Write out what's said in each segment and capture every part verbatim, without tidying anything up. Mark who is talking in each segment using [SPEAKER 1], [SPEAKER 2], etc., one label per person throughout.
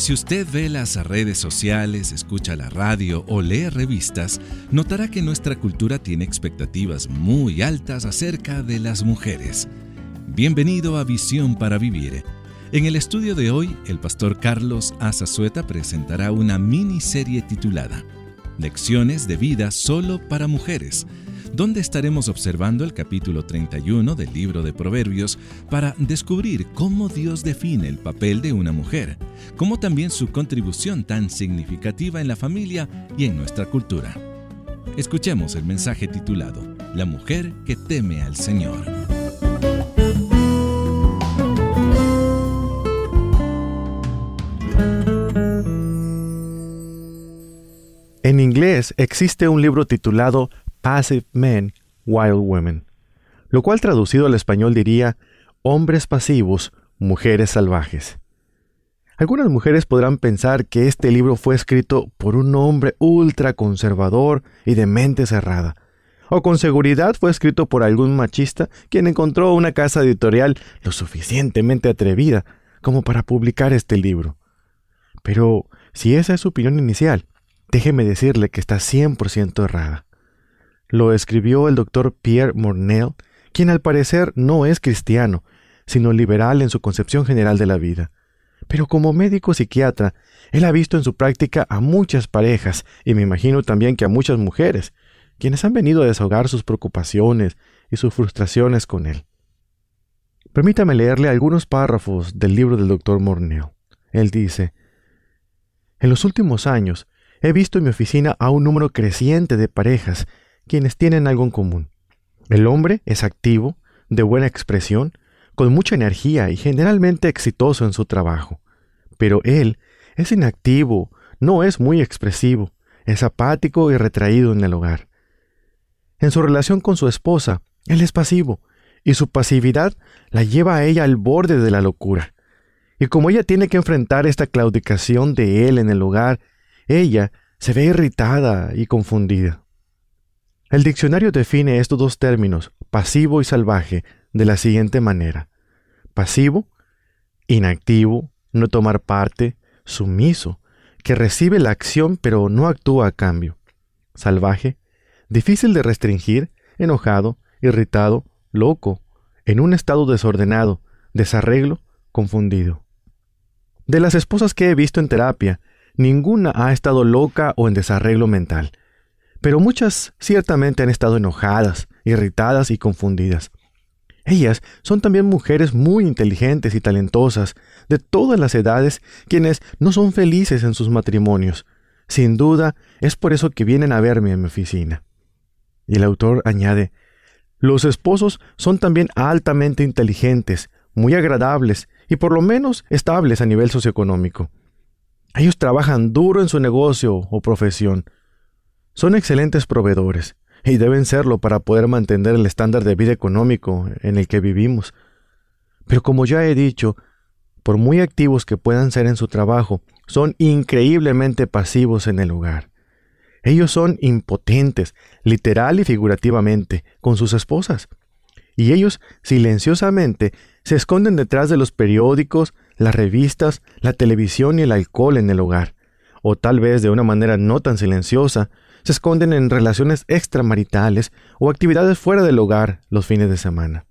[SPEAKER 1] Si usted ve las redes sociales, escucha la radio o lee revistas, notará que nuestra cultura tiene expectativas muy altas acerca de las mujeres. Bienvenido a Visión para Vivir. En el estudio de hoy, el pastor Carlos Azazueta presentará una miniserie titulada Lecciones de vida solo para mujeres, donde estaremos observando el capítulo treinta y uno del libro de Proverbios para descubrir cómo Dios define el papel de una mujer, como también su contribución tan significativa en la familia y en nuestra cultura. Escuchemos el mensaje titulado La mujer que teme al Señor.
[SPEAKER 2] En inglés existe un libro titulado Passive Men, Wild Women, lo cual traducido al español diría Hombres pasivos, mujeres salvajes. Algunas mujeres podrán pensar que este libro fue escrito por un hombre ultra conservador y de mente cerrada, o con seguridad fue escrito por algún machista quien encontró una casa editorial lo suficientemente atrevida como para publicar este libro. Pero si esa es su opinión inicial, déjeme decirle que está cien por ciento errada. Lo escribió el doctor Pierre Mornell, quien al parecer no es cristiano, sino liberal en su concepción general de la vida. Pero como médico psiquiatra, él ha visto en su práctica a muchas parejas, y me imagino también que a muchas mujeres, quienes han venido a desahogar sus preocupaciones y sus frustraciones con él. Permítame leerle algunos párrafos del libro del doctor Mornell. Él dice: En los últimos años, he visto en mi oficina a un número creciente de parejas quienes tienen algo en común. El hombre es activo, de buena expresión, con mucha energía y generalmente exitoso en su trabajo. Pero él es inactivo, no es muy expresivo, es apático y retraído en el hogar. En su relación con su esposa, él es pasivo, y su pasividad la lleva a ella al borde de la locura. Y como ella tiene que enfrentar esta claudicación de él en el hogar, ella se ve irritada y confundida. El diccionario define estos dos términos, pasivo y salvaje, de la siguiente manera. Pasivo, inactivo, no tomar parte, sumiso, que recibe la acción pero no actúa a cambio. Salvaje, difícil de restringir, enojado, irritado, loco, en un estado desordenado, desarreglo, confundido. De las esposas que he visto en terapia, ninguna ha estado loca o en desarreglo mental, pero muchas ciertamente han estado enojadas, irritadas y confundidas. Ellas son también mujeres muy inteligentes y talentosas, de todas las edades, quienes no son felices en sus matrimonios. Sin duda, es por eso que vienen a verme en mi oficina. Y el autor añade: los esposos son también altamente inteligentes, muy agradables y por lo menos estables a nivel socioeconómico. Ellos trabajan duro en su negocio o profesión. Son excelentes proveedores, y deben serlo para poder mantener el estándar de vida económico en el que vivimos. Pero como ya he dicho, por muy activos que puedan ser en su trabajo, son increíblemente pasivos en el hogar. Ellos son impotentes, literal y figurativamente, con sus esposas. Y ellos, silenciosamente, se esconden detrás de los periódicos, las revistas, la televisión y el alcohol en el hogar. O tal vez de una manera no tan silenciosa, se esconden en relaciones extramaritales o actividades fuera del hogar los fines de semana.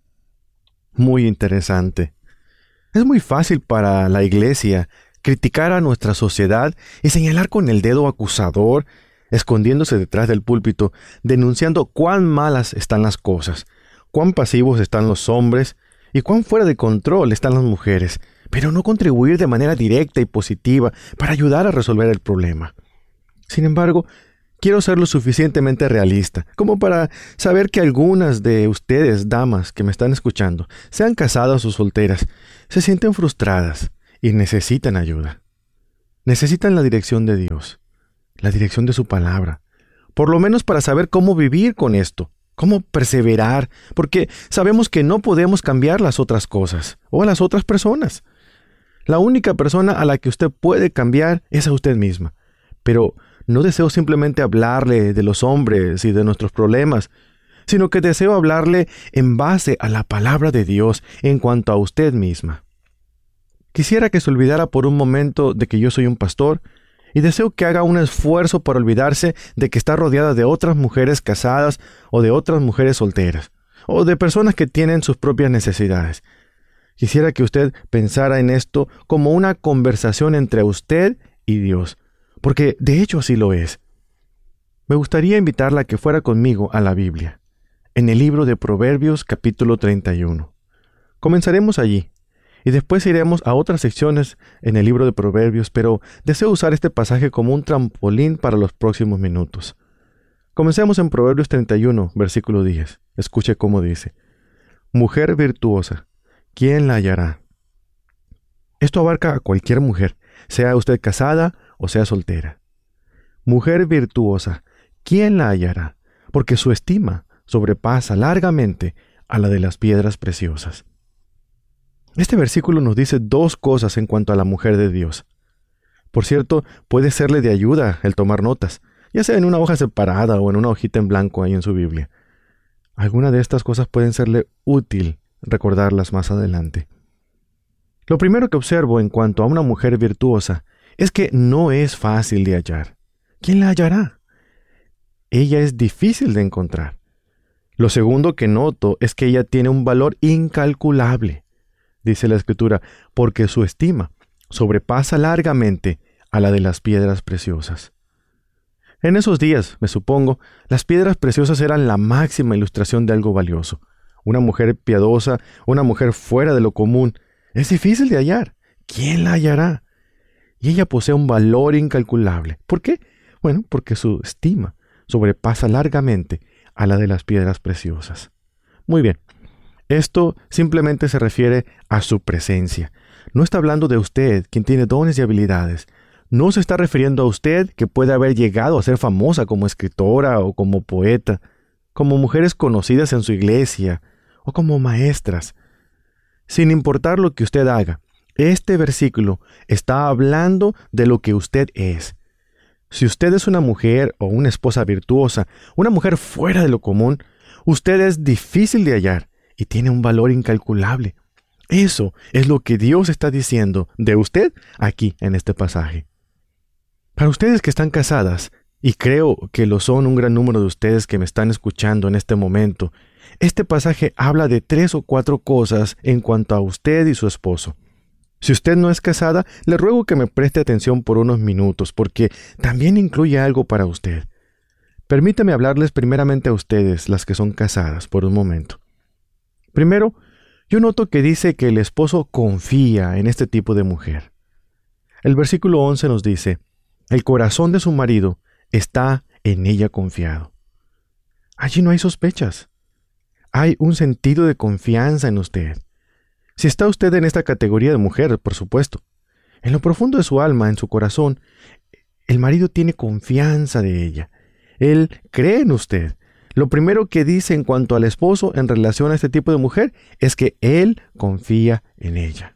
[SPEAKER 2] Muy interesante. Es muy fácil para la iglesia criticar a nuestra sociedad y señalar con el dedo acusador, escondiéndose detrás del púlpito, denunciando cuán malas están las cosas, cuán pasivos están los hombres y cuán fuera de control están las mujeres, pero no contribuir de manera directa y positiva para ayudar a resolver el problema. Sin embargo, quiero ser lo suficientemente realista como para saber que algunas de ustedes, damas que me están escuchando, sean casadas o solteras, se sienten frustradas y necesitan ayuda. Necesitan la dirección de Dios, la dirección de su palabra, por lo menos para saber cómo vivir con esto, cómo perseverar, porque sabemos que no podemos cambiar las otras cosas o a las otras personas. La única persona a la que usted puede cambiar es a usted misma, pero no deseo simplemente hablarle de los hombres y de nuestros problemas, sino que deseo hablarle en base a la palabra de Dios en cuanto a usted misma. Quisiera que se olvidara por un momento de que yo soy un pastor y deseo que haga un esfuerzo para olvidarse de que está rodeada de otras mujeres casadas o de otras mujeres solteras o de personas que tienen sus propias necesidades. Quisiera que usted pensara en esto como una conversación entre usted y Dios, porque de hecho así lo es. Me gustaría invitarla a que fuera conmigo a la Biblia, en el libro de Proverbios capítulo treinta y uno. Comenzaremos allí, y después iremos a otras secciones en el libro de Proverbios, pero deseo usar este pasaje como un trampolín para los próximos minutos. Comencemos en Proverbios treinta y uno, versículo diez. Escuche cómo dice: Mujer virtuosa, ¿quién la hallará? Esto abarca a cualquier mujer, sea usted casada o sea soltera. Mujer virtuosa, ¿quién la hallará? Porque su estima sobrepasa largamente a la de las piedras preciosas. Este versículo nos dice dos cosas en cuanto a la mujer de Dios. Por cierto, puede serle de ayuda el tomar notas, ya sea en una hoja separada o en una hojita en blanco ahí en su Biblia. Algunas de estas cosas pueden serle útil recordarlas más adelante. Lo primero que observo en cuanto a una mujer virtuosa es que no es fácil de hallar. ¿Quién la hallará? Ella es difícil de encontrar. Lo segundo que noto es que ella tiene un valor incalculable. Dice la Escritura, porque su estima sobrepasa largamente a la de las piedras preciosas. En esos días, me supongo, las piedras preciosas eran la máxima ilustración de algo valioso. Una mujer piadosa, una mujer fuera de lo común, es difícil de hallar. ¿Quién la hallará? Y ella posee un valor incalculable. ¿Por qué? Bueno, porque su estima sobrepasa largamente a la de las piedras preciosas. Muy bien. Esto simplemente se refiere a su presencia. No está hablando de usted, quien tiene dones y habilidades. No se está refiriendo a usted, que puede haber llegado a ser famosa como escritora o como poeta, como mujeres conocidas en su iglesia o como maestras. Sin importar lo que usted haga, este versículo está hablando de lo que usted es. Si usted es una mujer o una esposa virtuosa, una mujer fuera de lo común, usted es difícil de hallar y tiene un valor incalculable. Eso es lo que Dios está diciendo de usted aquí en este pasaje. Para ustedes que están casadas, y creo que lo son un gran número de ustedes que me están escuchando en este momento, este pasaje habla de tres o cuatro cosas en cuanto a usted y su esposo. Si usted no es casada, le ruego que me preste atención por unos minutos, porque también incluye algo para usted. Permítame hablarles primeramente a ustedes, las que son casadas, por un momento. Primero, yo noto que dice que el esposo confía en este tipo de mujer. El versículo once nos dice, el corazón de su marido está en ella confiado. Allí no hay sospechas. Hay un sentido de confianza en usted. Si está usted en esta categoría de mujer, por supuesto, en lo profundo de su alma, en su corazón, el marido tiene confianza de ella. Él cree en usted. Lo primero que dice en cuanto al esposo en relación a este tipo de mujer es que él confía en ella.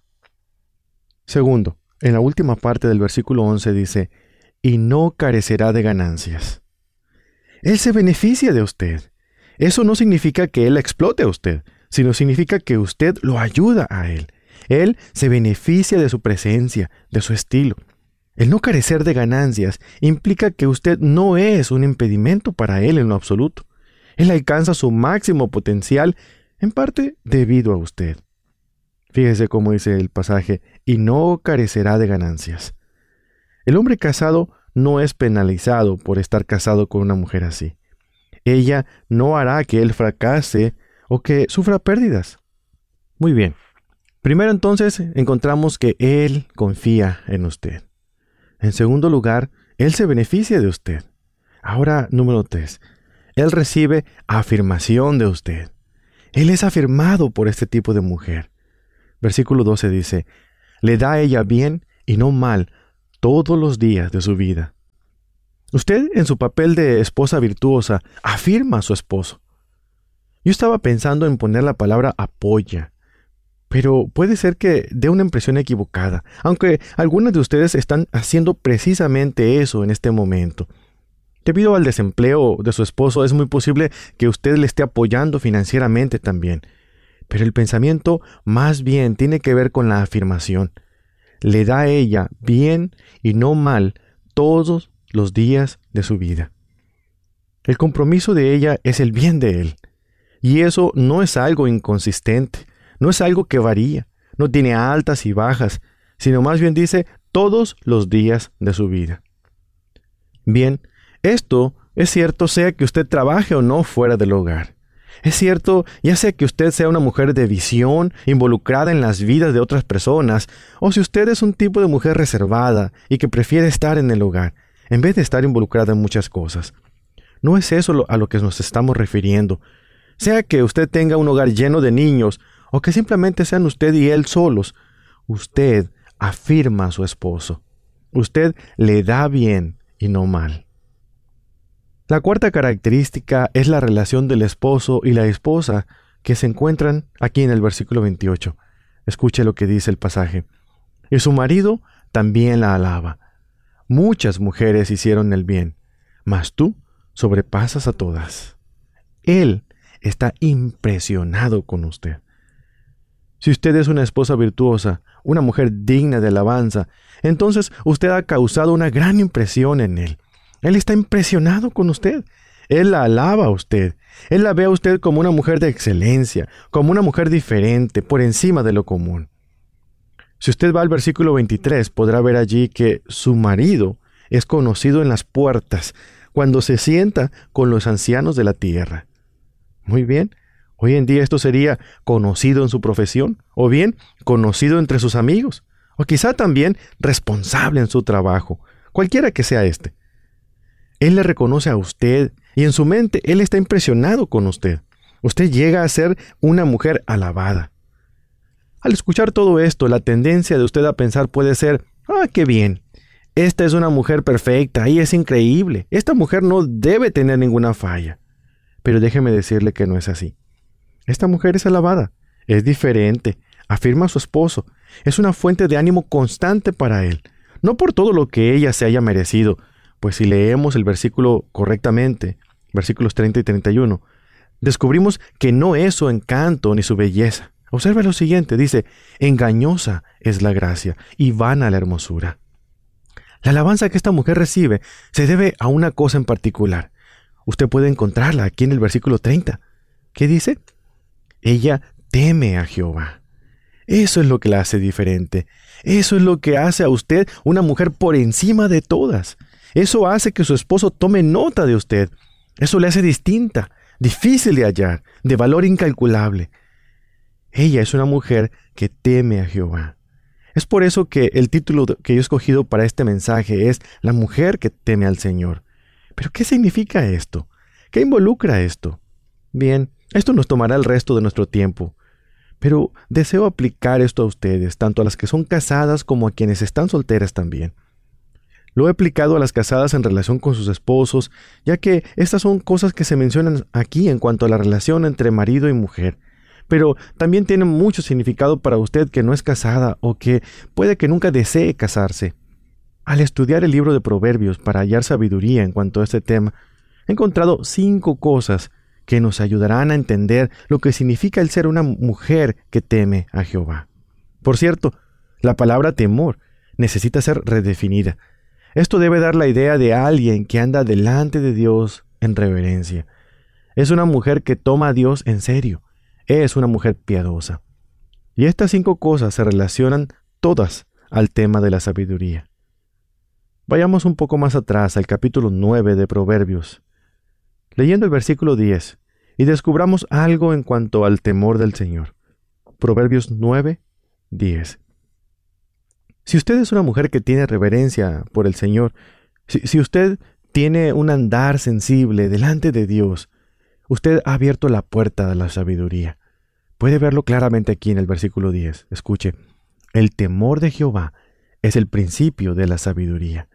[SPEAKER 2] Segundo, en la última parte del versículo once dice, y no carecerá de ganancias. Él se beneficia de usted. Eso no significa que él la explote a usted, sino significa que usted lo ayuda a él. Él se beneficia de su presencia, de su estilo. El no carecer de ganancias implica que usted no es un impedimento para él en lo absoluto. Él alcanza su máximo potencial, en parte debido a usted. Fíjese cómo dice el pasaje, y no carecerá de ganancias. El hombre casado no es penalizado por estar casado con una mujer así. Ella no hará que él fracase o que sufra pérdidas. Muy bien. Primero entonces encontramos que él confía en usted. En segundo lugar, él se beneficia de usted. Ahora, número tres. Él recibe afirmación de usted. Él es afirmado por este tipo de mujer. Versículo doce dice, le da a ella bien y no mal todos los días de su vida. Usted, en su papel de esposa virtuosa, afirma a su esposo. Yo estaba pensando en poner la palabra apoya, pero puede ser que dé una impresión equivocada, aunque algunos de ustedes están haciendo precisamente eso en este momento. Debido al desempleo de su esposo, es muy posible que usted le esté apoyando financieramente también. Pero el pensamiento más bien tiene que ver con la afirmación. le da a ella bien y no mal todos los días de su vida. El compromiso de ella es el bien de él. Y eso no es algo inconsistente, no es algo que varía, no tiene altas y bajas, sino más bien dice todos los días de su vida. Bien, esto es cierto sea que usted trabaje o no fuera del hogar. Es cierto ya sea que usted sea una mujer de visión, involucrada en las vidas de otras personas, o si usted es un tipo de mujer reservada y que prefiere estar en el hogar, en vez de estar involucrada en muchas cosas. No es eso a lo que nos estamos refiriendo. Sea que usted tenga un hogar lleno de niños, o que simplemente sean usted y él solos, usted afirma a su esposo. Usted le da bien y no mal. La cuarta característica es la relación del esposo y la esposa que se encuentran aquí en el versículo veintiocho. Escuche lo que dice el pasaje. Y su marido también la alaba. Muchas mujeres hicieron el bien, mas tú sobrepasas a todas. Él está impresionado con usted. Si usted es una esposa virtuosa, una mujer digna de alabanza, entonces usted ha causado una gran impresión en él. Él está impresionado con usted. Él la alaba a usted. Él la ve a usted como una mujer de excelencia, como una mujer diferente, por encima de lo común. Si usted va al versículo veintitrés, podrá ver allí que su marido es conocido en las puertas, cuando se sienta con los ancianos de la tierra. Muy bien, hoy en día esto sería conocido en su profesión, o bien conocido entre sus amigos, o quizá también responsable en su trabajo, cualquiera que sea este. Él le reconoce a usted y en su mente él está impresionado con usted. Usted llega a ser una mujer alabada. Al escuchar todo esto, la tendencia de usted a pensar puede ser, ¡ah, qué bien! Esta es una mujer perfecta y es increíble. Esta mujer no debe tener ninguna falla. Pero déjeme decirle que no es así. Esta mujer es alabada, es diferente, afirma a su esposo, es una fuente de ánimo constante para él, no por todo lo que ella se haya merecido, pues si leemos el versículo correctamente, versículos treinta y treinta y uno, descubrimos que no es su encanto ni su belleza. Observe lo siguiente, dice, engañosa es la gracia y vana la hermosura. La alabanza que esta mujer recibe se debe a una cosa en particular. Usted puede encontrarla aquí en el versículo treinta. ¿Qué dice? Ella teme a Jehová. Eso es lo que la hace diferente. Eso es lo que hace a usted una mujer por encima de todas. Eso hace que su esposo tome nota de usted. Eso le hace distinta, difícil de hallar, de valor incalculable. Ella es una mujer que teme a Jehová. Es por eso que el título que yo he escogido para este mensaje es La mujer que teme al Señor. ¿Pero qué significa esto? ¿Qué involucra esto? Bien, esto nos tomará el resto de nuestro tiempo. Pero deseo aplicar esto a ustedes, tanto a las que son casadas como a quienes están solteras también. Lo he aplicado a las casadas en relación con sus esposos, ya que estas son cosas que se mencionan aquí en cuanto a la relación entre marido y mujer. Pero también tienen mucho significado para usted que no es casada o que puede que nunca desee casarse. Al estudiar el libro de Proverbios para hallar sabiduría en cuanto a este tema, he encontrado cinco cosas que nos ayudarán a entender lo que significa el ser una mujer que teme a Jehová. Por cierto, la palabra temor necesita ser redefinida. Esto debe dar la idea de alguien que anda delante de Dios en reverencia. Es una mujer que toma a Dios en serio. Es una mujer piadosa. Y estas cinco cosas se relacionan todas al tema de la sabiduría. Vayamos un poco más atrás al capítulo nueve de Proverbios, leyendo el versículo diez, y descubramos algo en cuanto al temor del Señor. Proverbios nueve, diez. Si usted es una mujer que tiene reverencia por el Señor, si, si usted tiene un andar sensible delante de Dios, usted ha abierto la puerta a la sabiduría. Puede verlo claramente aquí en el versículo diez. Escuche, el temor de Jehová es el principio de la sabiduría.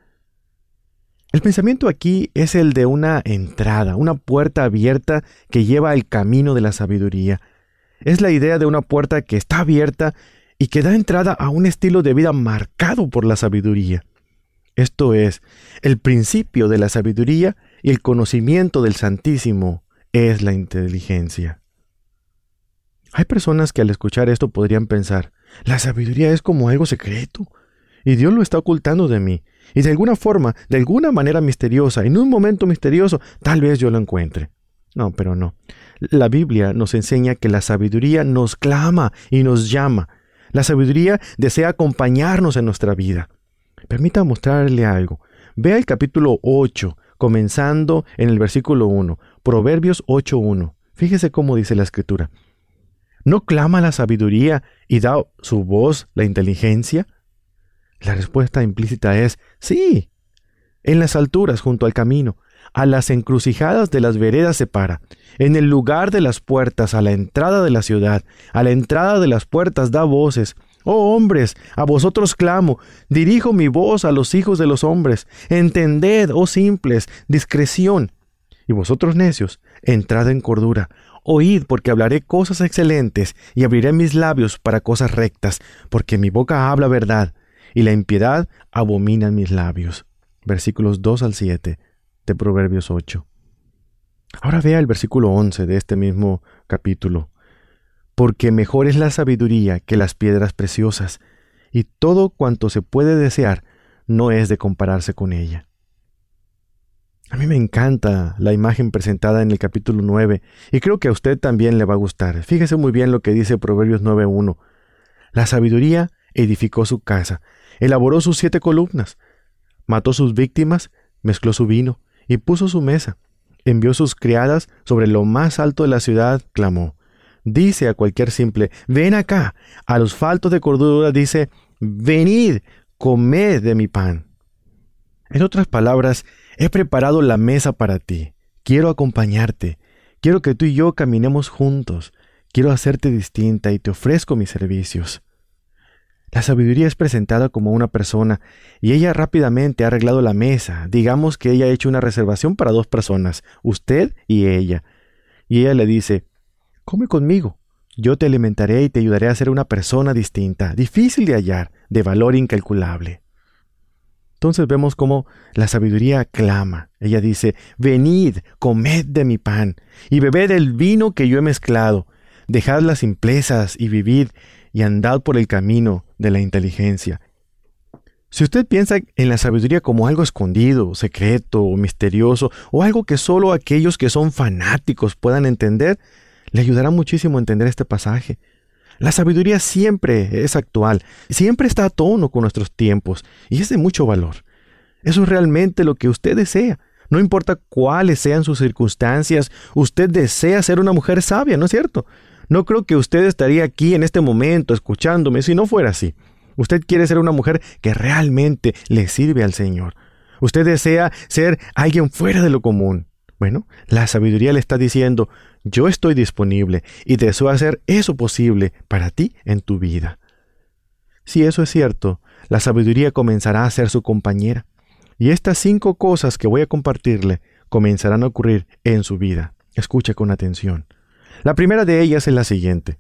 [SPEAKER 2] El pensamiento aquí es el de una entrada, una puerta abierta que lleva al camino de la sabiduría. Es la idea de una puerta que está abierta y que da entrada a un estilo de vida marcado por la sabiduría. Esto es, el principio de la sabiduría y el conocimiento del Santísimo es la inteligencia. Hay personas que al escuchar esto podrían pensar, la sabiduría es como algo secreto. y Dios lo está ocultando de mí. Y de alguna forma, de alguna manera misteriosa, en un momento misterioso, tal vez yo lo encuentre. No, pero no. La Biblia nos enseña que la sabiduría nos clama y nos llama. La sabiduría desea acompañarnos en nuestra vida. Permita mostrarle algo. Vea el capítulo ocho, comenzando en el versículo uno, Proverbios ocho uno. Fíjese cómo dice la Escritura. ¿No clama la sabiduría y da su voz la inteligencia? La respuesta implícita es sí. En las alturas junto al camino, a las encrucijadas de las veredas se para. En el lugar de las puertas, a la entrada de la ciudad, a la entrada de las puertas da voces. Oh hombres, a vosotros clamo, dirijo mi voz a los hijos de los hombres. Entended, oh simples, discreción. Y vosotros necios, entrad en cordura. Oíd, porque hablaré cosas excelentes, y abriré mis labios para cosas rectas, porque mi boca habla verdad, y la impiedad abomina en mis labios. Versículos dos al siete de Proverbios ocho. Ahora vea el versículo once de este mismo capítulo. Porque mejor es la sabiduría que las piedras preciosas, y todo cuanto se puede desear no es de compararse con ella. A mí me encanta la imagen presentada en el capítulo nueve, y creo que a usted también le va a gustar. Fíjese muy bien lo que dice Proverbios nueve uno. La sabiduría edificó su casa, elaboró sus siete columnas, mató sus víctimas, mezcló su vino, y puso su mesa. Envió sus criadas sobre lo más alto de la ciudad, clamó. Dice a cualquier simple, ven acá. A los faltos de cordura dice, venid, comed de mi pan. En otras palabras, he preparado la mesa para ti. Quiero acompañarte. Quiero que tú y yo caminemos juntos. Quiero hacerte distinta y te ofrezco mis servicios. La sabiduría es presentada como una persona y ella rápidamente ha arreglado la mesa. Digamos que ella ha hecho una reservación para dos personas, usted y ella. Y ella le dice, come conmigo. Yo te alimentaré y te ayudaré a ser una persona distinta, difícil de hallar, de valor incalculable. Entonces vemos cómo la sabiduría clama. Ella dice, venid, comed de mi pan, y bebed el vino que yo he mezclado. Dejad las simplezas y vivid, y andad por el camino de la inteligencia. Si usted piensa en la sabiduría como algo escondido, secreto o misterioso, o algo que solo aquellos que son fanáticos puedan entender, le ayudará muchísimo a entender este pasaje. La sabiduría siempre es actual, siempre está a tono con nuestros tiempos, y es de mucho valor. Eso es realmente lo que usted desea. No importa cuáles sean sus circunstancias, usted desea ser una mujer sabia, ¿no es cierto? No creo que usted estaría aquí en este momento escuchándome si no fuera así. Usted quiere ser una mujer que realmente le sirve al Señor. Usted desea ser alguien fuera de lo común. Bueno, la sabiduría le está diciendo, yo estoy disponible y deseo hacer eso posible para ti en tu vida. Si eso es cierto, la sabiduría comenzará a ser su compañera. Y estas cinco cosas que voy a compartirle comenzarán a ocurrir en su vida. Escuche con atención. La primera de ellas es la siguiente.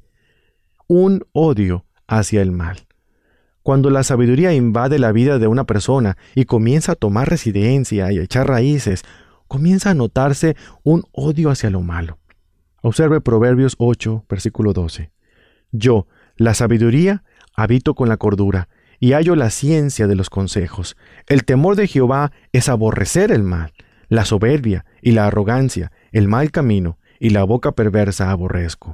[SPEAKER 2] Un odio hacia el mal. Cuando la sabiduría invade la vida de una persona y comienza a tomar residencia y a echar raíces, comienza a notarse un odio hacia lo malo. Observe Proverbios ocho, versículo doce. Yo, la sabiduría, habito con la cordura, y hallo la ciencia de los consejos. El temor de Jehová es aborrecer el mal, la soberbia y la arrogancia, el mal camino, y la boca perversa aborrezco.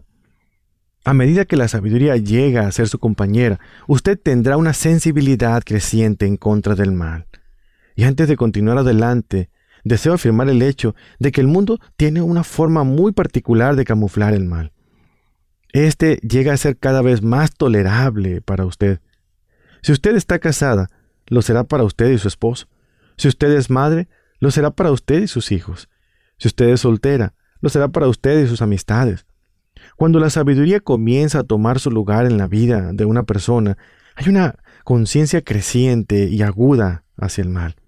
[SPEAKER 2] A medida que la sabiduría llega a ser su compañera, usted tendrá una sensibilidad creciente en contra del mal. Y antes de continuar adelante, deseo afirmar el hecho de que el mundo tiene una forma muy particular de camuflar el mal. Este llega a ser cada vez más tolerable para usted. Si usted está casada, lo será para usted y su esposo. Si usted es madre, lo será para usted y sus hijos. Si usted es soltera, lo será para usted y sus amistades. Cuando la sabiduría comienza a tomar su lugar en la vida de una persona, hay una conciencia creciente y aguda hacia el mal.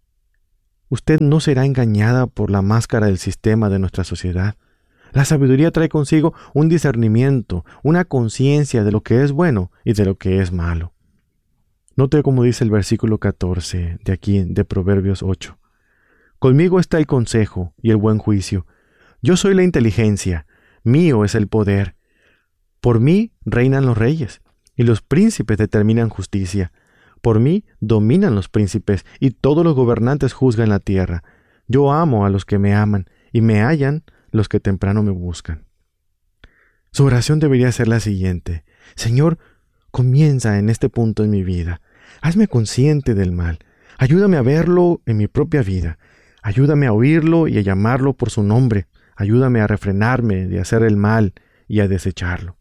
[SPEAKER 2] Usted no será engañada por la máscara del sistema de nuestra sociedad. La sabiduría trae consigo un discernimiento, una conciencia de lo que es bueno y de lo que es malo. Note cómo dice el versículo catorce de aquí, de Proverbios ocho. Conmigo está el consejo y el buen juicio. Yo soy la inteligencia, mío es el poder. Por mí reinan los reyes, y los príncipes determinan justicia. Por mí dominan los príncipes, y todos los gobernantes juzgan la tierra. Yo amo a los que me aman, y me hallan los que temprano me buscan. Su oración debería ser la siguiente: Señor, comienza en este punto en mi vida. Hazme consciente del mal. Ayúdame a verlo en mi propia vida. Ayúdame a oírlo y a llamarlo por su nombre. Ayúdame a refrenarme de hacer el mal y a desecharlo.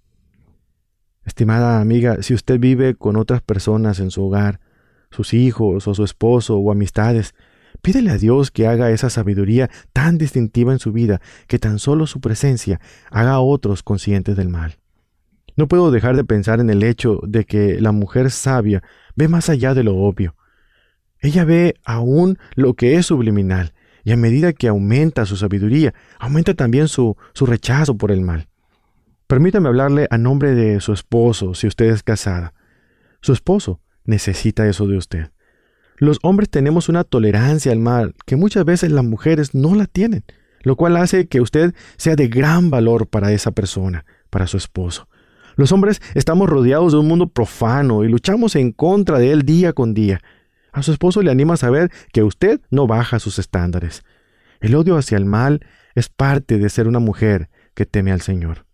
[SPEAKER 2] Estimada amiga, si usted vive con otras personas en su hogar, sus hijos o su esposo o amistades, pídele a Dios que haga esa sabiduría tan distintiva en su vida que tan solo su presencia haga a otros conscientes del mal. No puedo dejar de pensar en el hecho de que la mujer sabia ve más allá de lo obvio. Ella ve aún lo que es subliminal, y a medida que aumenta su sabiduría, aumenta también su, su rechazo por el mal. Permítame hablarle a nombre de su esposo, si usted es casada. Su esposo necesita eso de usted. Los hombres tenemos una tolerancia al mal que muchas veces las mujeres no la tienen, lo cual hace que usted sea de gran valor para esa persona, para su esposo. Los hombres estamos rodeados de un mundo profano y luchamos en contra de él día con día. A su esposo le anima a saber que usted no baja sus estándares. El odio hacia el mal es parte de ser una mujer que teme al Señor.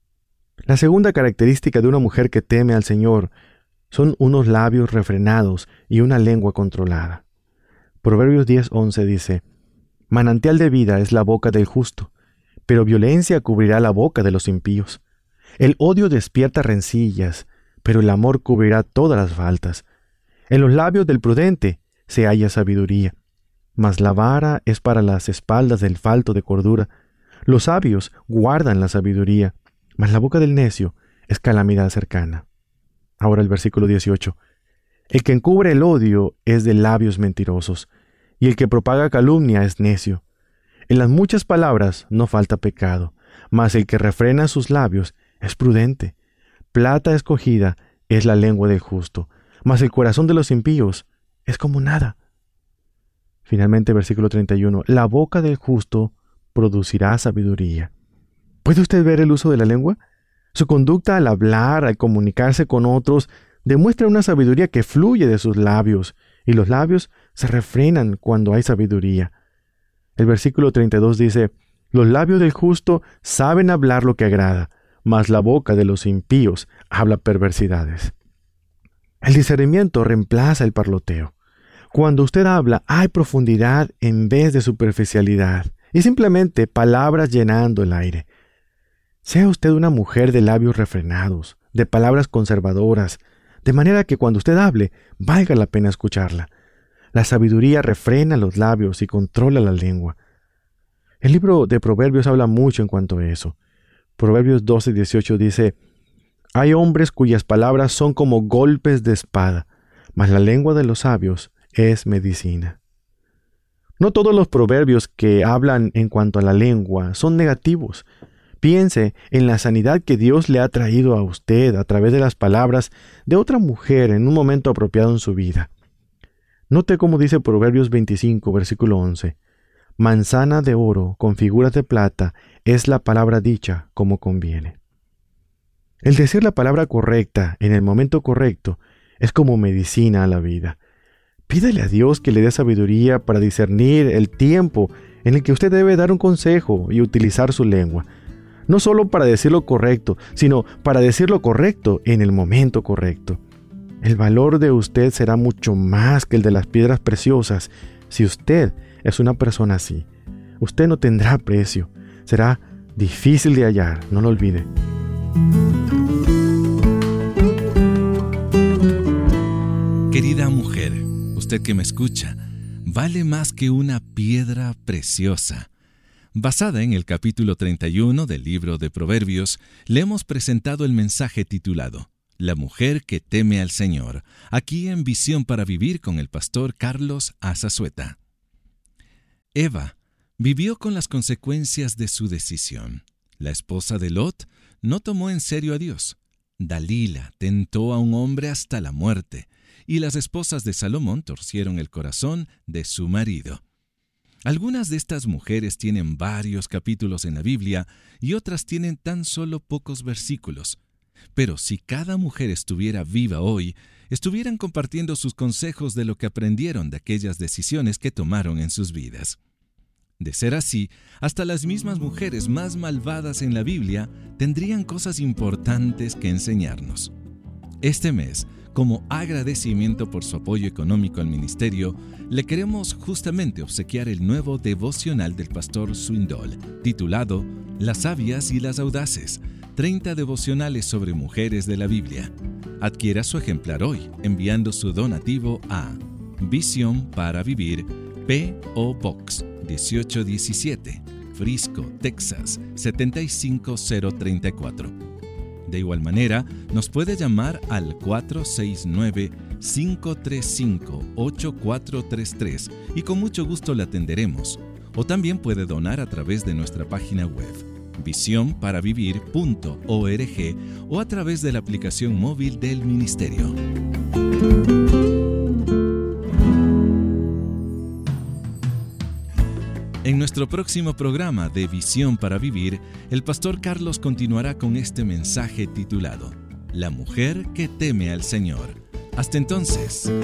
[SPEAKER 2] La segunda característica de una mujer que teme al Señor son unos labios refrenados y una lengua controlada. Proverbios diez once dice: Manantial de vida es la boca del justo, pero violencia cubrirá la boca de los impíos. El odio despierta rencillas, pero el amor cubrirá todas las faltas. En los labios del prudente se halla sabiduría, mas la vara es para las espaldas del falto de cordura. Los sabios guardan la sabiduría, mas la boca del necio es calamidad cercana. Ahora el versículo dieciocho. El que encubre el odio es de labios mentirosos, y el que propaga calumnia es necio. En las muchas palabras no falta pecado, mas el que refrena sus labios es prudente. Plata escogida es la lengua del justo, mas el corazón de los impíos es como nada. Finalmente, versículo treinta y uno. La boca del justo producirá sabiduría. ¿Puede usted ver el uso de la lengua? Su conducta al hablar, al comunicarse con otros, demuestra una sabiduría que fluye de sus labios, y los labios se refrenan cuando hay sabiduría. El versículo treinta y dos dice: Los labios del justo saben hablar lo que agrada, mas la boca de los impíos habla perversidades. El discernimiento reemplaza el parloteo. Cuando usted habla, hay profundidad en vez de superficialidad, y simplemente palabras llenando el aire. Sea usted una mujer de labios refrenados, de palabras conservadoras, de manera que cuando usted hable, valga la pena escucharla. La sabiduría refrena los labios y controla la lengua. El libro de Proverbios habla mucho en cuanto a eso. Proverbios doce dieciocho dice: Hay hombres cuyas palabras son como golpes de espada, mas la lengua de los sabios es medicina. No todos los proverbios que hablan en cuanto a la lengua son negativos. Piense en la sanidad que Dios le ha traído a usted a través de las palabras de otra mujer en un momento apropiado en su vida. Note cómo dice Proverbios veinticinco, versículo once. Manzana de oro con figuras de plata es la palabra dicha como conviene. El decir la palabra correcta en el momento correcto es como medicina a la vida. Pídale a Dios que le dé sabiduría para discernir el tiempo en el que usted debe dar un consejo y utilizar su lengua. No solo para decir lo correcto, sino para decir lo correcto en el momento correcto. El valor de usted será mucho más que el de las piedras preciosas si usted es una persona así. Usted no tendrá precio. Será difícil de hallar, no lo olvide.
[SPEAKER 1] Querida mujer, usted que me escucha, vale más que una piedra preciosa. Basada en el capítulo treinta y uno del libro de Proverbios, le hemos presentado el mensaje titulado La mujer que teme al Señor, aquí en Visión para Vivir con el pastor Carlos Azazueta. Eva vivió con las consecuencias de su decisión. La esposa de Lot no tomó en serio a Dios. Dalila tentó a un hombre hasta la muerte, y las esposas de Salomón torcieron el corazón de su marido. Algunas de estas mujeres tienen varios capítulos en la Biblia y otras tienen tan solo pocos versículos. Pero si cada mujer estuviera viva hoy, estuvieran compartiendo sus consejos de lo que aprendieron de aquellas decisiones que tomaron en sus vidas. De ser así, hasta las mismas mujeres más malvadas en la Biblia tendrían cosas importantes que enseñarnos. Este mes, como agradecimiento por su apoyo económico al ministerio, le queremos justamente obsequiar el nuevo devocional del pastor Swindoll, titulado Las sabias y las audaces, treinta devocionales sobre mujeres de la Biblia. Adquiera su ejemplar hoy, enviando su donativo a Visión para Vivir, P O Box dieciocho diecisiete, Frisco, Texas setenta y cinco cero treinta y cuatro. De igual manera, nos puede llamar al cuatro seis nueve, cinco tres cinco, ocho cuatro tres tres y con mucho gusto le atenderemos. O también puede donar a través de nuestra página web, visión para vivir punto org, o a través de la aplicación móvil del ministerio. En nuestro próximo programa de Visión para Vivir, el pastor Carlos continuará con este mensaje titulado La mujer que teme al Señor. Hasta entonces.